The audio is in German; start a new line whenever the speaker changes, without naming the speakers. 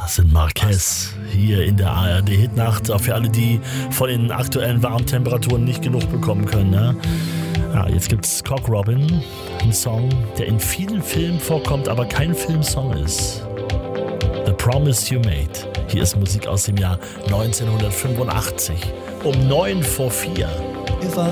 Das sind Marquez hier in der ARD-Hitnacht. Auch für alle, die von den aktuellen warmen Temperaturen nicht genug bekommen können. Ne? Ja, jetzt gibt's Cock Robin, ein Song, der in vielen Filmen vorkommt, aber kein Filmsong ist. The Promise You Made. Hier ist Musik aus dem Jahr 1985. Um 3:45.